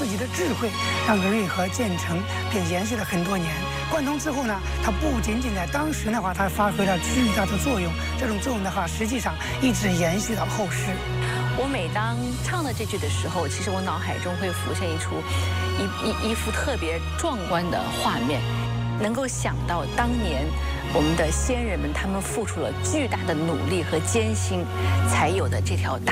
自己的智慧，让这瑞和建成便延续了很多年。贯通之后呢，它不仅仅在当时的话，它发挥了巨大的作用，这种作用的话，实际上一直延续到后世。 我每当唱了这句的时候，其实我脑海中会浮现一幅特别壮观的画面，能够想到当年我们的先人们他们付出了巨大的努力和艰辛，才有的这条大